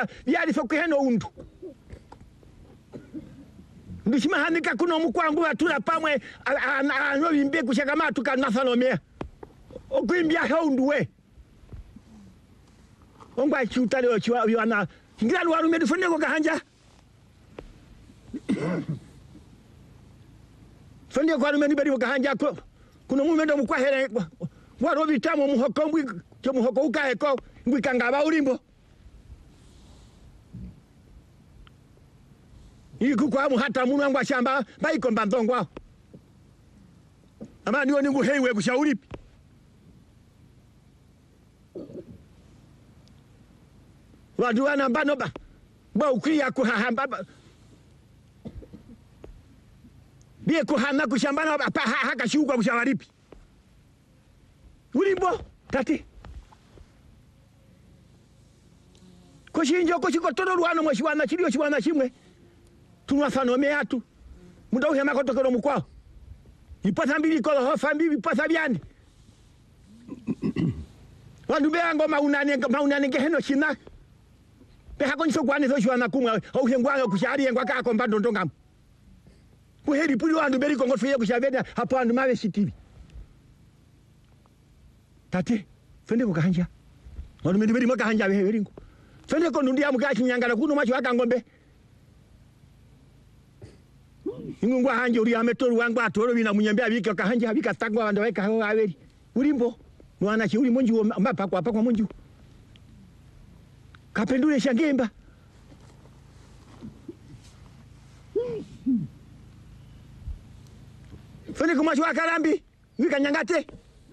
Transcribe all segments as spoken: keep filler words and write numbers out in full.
bya byali foko heno undu ndishima hanika kuno mukwangu batula pamwe ano bimbe kushakama tukanasalomea okuimbia haundu we ongwa chutale ochiwa yana ngira warume dufone ko kahanja fonde ko warume ni bari ko kahanja ko kuno mumendo mukwa here waro bitamo muhoko mbwi cyo muhoko ukahe ko mbwikanga ba ulimbo iku kwa muhata munu angwa shamba baiko mbandongwa ama niwo ningu heiwe kushauri wadu wana mbano ba ba ukria kuhahamba bie kuhana kushambana pa haka shuka kushawaripi ulimbo tati koshinjo koshikotoro ruano mwashwana chilio shwana shimwe tunwasanome atu muda uhema kotokero mukwao ipasa mbili kolo hofa mbili ipasa byandi wandu beango maunane maunane geheno shina be hako nso kwani so shwana kumwa au hengwa kushari engwa ka ko mbando ndongam kuheri puli wandu beri kongo fiye kushaveda hapo andu mawe sitivi tati fende kukahanja wandu mendi beri makahanja behe beringo fende ko ndundi amuka kinyangala kuno macho aka ngombe ingungwa hanje uri ametoru wangu atoro bina munyembea bika kahanja bika tangwa wanda weka hawo aweri ulimbo mwana chi uri munju mapa kwa kwa munju kapendule shangemba fene kuma chwa karambi wika nyangate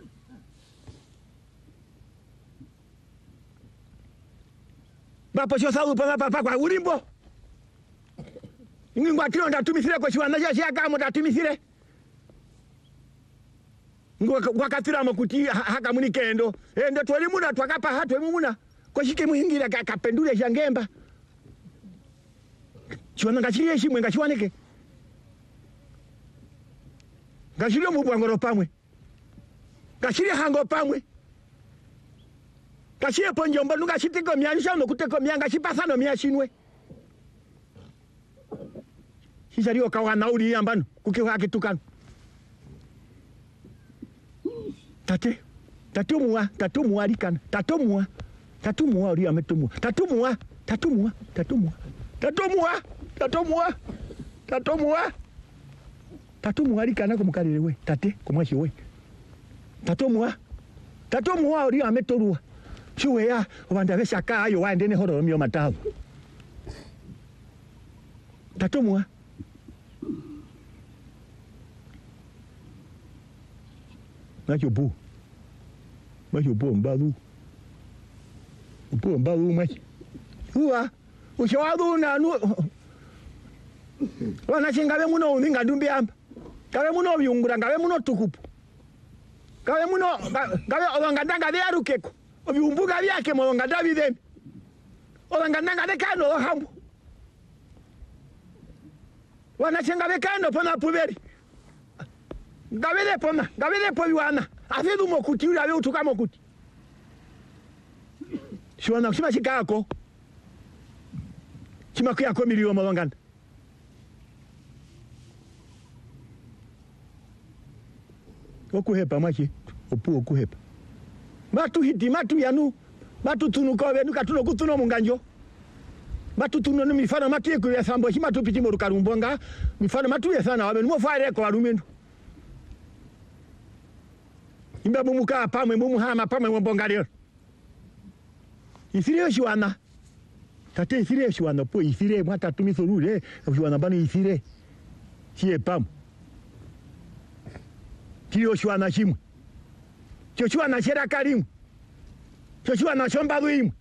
bapo cho sawu pa pa kwa ulimbo ngingwa kilo ndatumisire ko chiwana ja shaka mo ndatumisire ngwa wakatira makuti haka muni kendo e ndo toli muna twakapa hatwe muna ko shike muhingira kapendule shangemba chiwana ngachiye shimwe ngachiwaneke ngashire mu bwangoro pamwe ngashire hango pamwe ngashire ponjomba nuga shitiko myanyisha no kuteko myanga shipasano myashinwe hijario kawana uri yambano kukiwa kitukano tate tatumua tatumua likana tatumua tatumua uri ametumua tatumua tatumua tatumua tatumua tatumua tatumua tatumua likana kumukalire we tate kumwashi we tatumua tatumua uri ametorua shuwe ya obanda beshaka ayo wandene horo myo matavu tatumua macho bu macho bu mbalu bu mbalu macho uwa ushawadu na nu wana chingabe muno uninga ndumbi amba kabe muno byungura ngabe muno tukupu kabe muno ngabe obangandanga bya rukeko obyumbuga byake mo nganda bidemi obangandanga de kano hambu wana chingabe kano pona puberi ngabele pona ngabele po biwana afidu mokuti ula be utuka mokuti shwana kushima shikako chima kuya ko miliyo mabanganda okuhepa machi opu okuhepa matu hiti matu yanu matu tunu ko be nuka tuno kutuno munganjo matu tuno no mifano matu yeku ya sambo shima tu piti moruka rumbonga mifano matu ya sana wabe mo fare ko warumendo imba mumuka pamwe mumuhama pamwe mbonga leo ifire shwana tate ifire shwana po ifire mwata tumisorure shwana bano ifire chie pam kio shwana shimwe cho shwana shera karimu cho shwana shomba wimu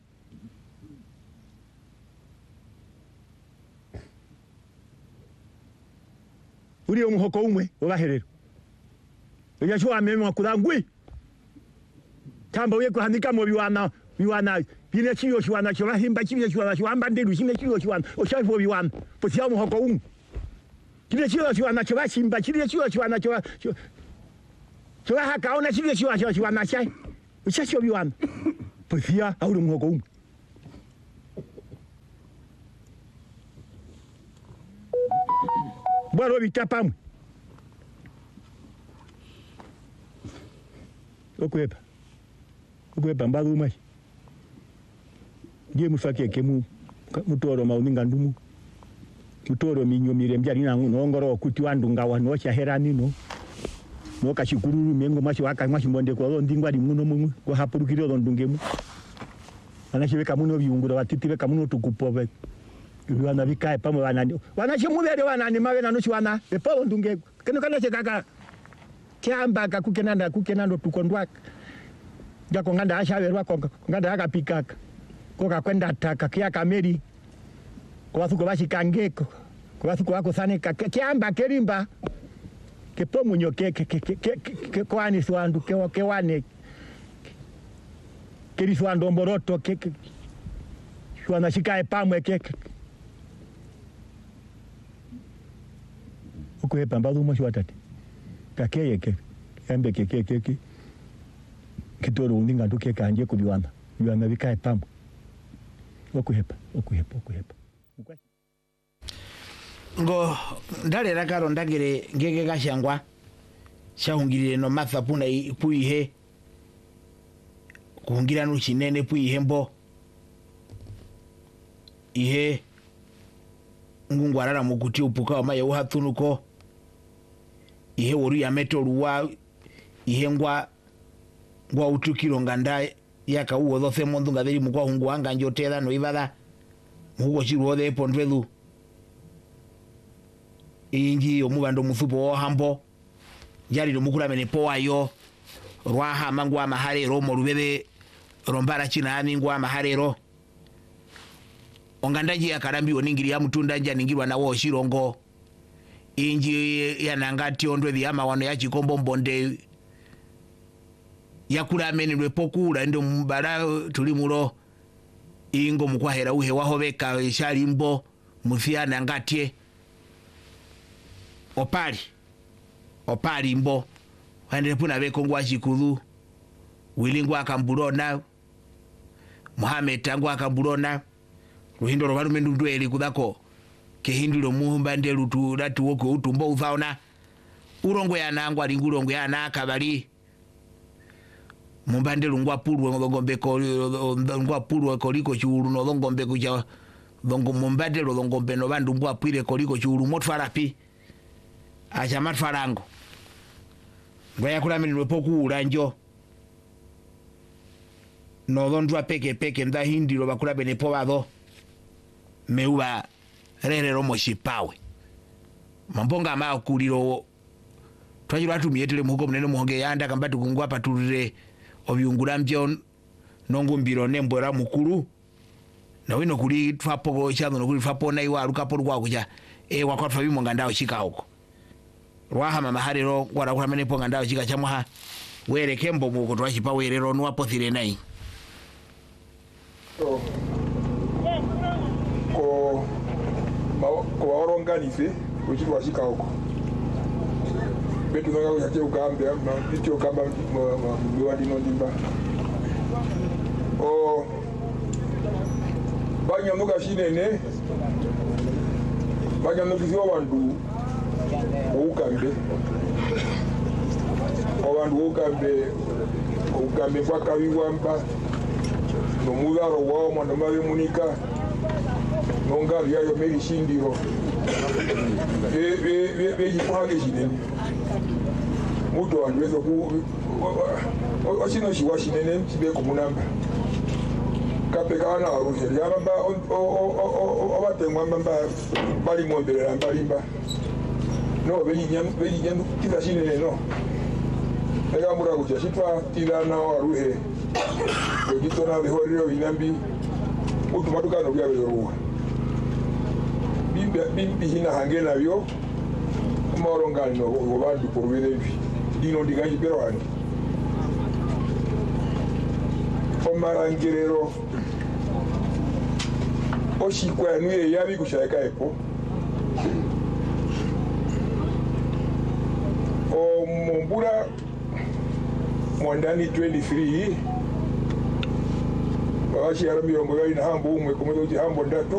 uri omuhoko umwe obaherero ya shwa mema kudangwi tamba uye kuhandika mo biwana biwana bine chiyo shwana cho bahimba chiyo shwana shwamba nderu shine chiyo shwana oshafo biwana posia muhoko um kile chiyo shwana cho bashimba kile chiyo shwana cho cho haka ona chiyo shwana shwana chai ushasho biwana posia auru muhoko um bwaro bitapamwe okwepa okwepa mbalu mai ndiye mufake kemu mutoro mauninga ndumu mutoro minyo mirembya nina ngongoro kuti wandunga wano chaherani no no kashikururu mengo mashi waka mashi monde ko ndingwa di muno mumu ko hapurukiro lo ndungemu anashibeka muno biungura batitibeka muno tukupove wana bikae pamwe wanani wanashimubere wanani mawe nanushi wana epolo ndunge keno kana chekaka kyamba kakukenanda kukenando tukondwaka jako nganda ashawerwa ko nganda akapikaka ko kakwenda taka kya kameri ko wathuko bashikangeko ko wathuko wako sane kyamba kerimba kepomu nyoke ke ke kwani swandu ke ke wane keri swando mboroto ke shwana shikae pamwe ke uko pambazo mo shwatati kakeye ke embe ke ke ke kitoro uninga nduke kanje kubiwana biwana bikae pamwe okuhepa okuhepa okuhepa ngo ndale rakaro ndagere ngege gashangwa shahungirire no matha puna puihe kuhungira no chinene puihe mbo ihe ngungwarara mukuti upuka wa maye uhatunuko ihe wori ya metoruwa ihe ngwa ngwa utukiro nganda yaka uwo dhofe mondu ngadheri mkwa hungu wanga njotela no ibada mhugo chiru ode pondwelu inji omubando muthupo wa hambo jari no mukula mene poa yo rwaha mangwa maharero mo rubebe rombara china ami ngwa maharero ongandaji akarambi oningiri ya mutunda nja ningirwa na wo shirongo inji ya nangati ondwe di ama wano ya chikombo mbonde yakula mene lwepokula ndo mbara tulimulo ingo mukwahera uhe wahobeka shari mbo muthia nangatie opali opali mbo wende puna beko ngwa chikulu wilingwa akambulona Muhammad tangwa akambulona ruhindo robaru mendu ndweli kudako ke hindiro muhumba ndelu tu datu woko utumbo uthaona urongo ya nangwa lingurongo ya naka bali mumbandelu ngwa pulwe ngombe ko ngwa pulwe koliko churu no ngombe kuja dongo mumbandelu ngombe no bandu mbwa pwire koliko churu motfarapi acha matfarango ngaya kula mini lwepoku uranjo no dondwa peke peke nda hindiro bakula bene pobado meuba rere romo shipawe mambonga ma kuliro twajira tumiyetele muko munene muhonge yanda kambatu kungwa paturire obyungura mbyo nongumbiro nembora mukuru na wino kuli twapo chano no kuli twapo na iwa rukapo rwa kuja e wakwafa bimo ngandao chika huko rwaha mama hariro kwara kula mene po ngandao chika chamwa were kembo muko twachipa werero nwapo thire nai ko ko oronganize kuchitwa chika huko betu nga yache ukambe ama ndicho kamba mbiwa dino ndimba o banya nuka shinene banya nukiziwa wandu ukambe o wandu ukambe ukambe kwa kawiwa mba no mudaro wao mwana mawe munika nongari yayo meri shindiro e e e e jipage shinene muto andwezo ku oshino shiwa shinene sibe kumunamba kapekana aruje yamba o o abatemwa mbamba bali mondera mbalimba no beyi nyam beyi nyam kila shinene no ega mura kuja shitwa tilana aruje yogitona behoriro inambi utumatuka no byabe yoruwa bimbi bimbi hina hangena byo moronga no obandi porwele dino digaji berwani omarangerero oshikwa nuye yabi kushaka epo o mumbura mwandani twenty-three bawashi yarambi yongo ina hambo umwe komodo hambo ndatu